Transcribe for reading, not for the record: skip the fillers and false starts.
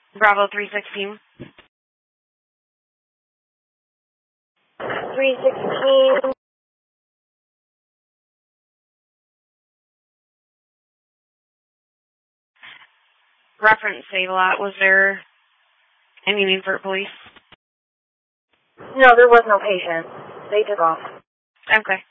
Bravo 316. 316. Reference Save-A-Lot. Was there any need for police? No, there was no patient. They took off. Okay.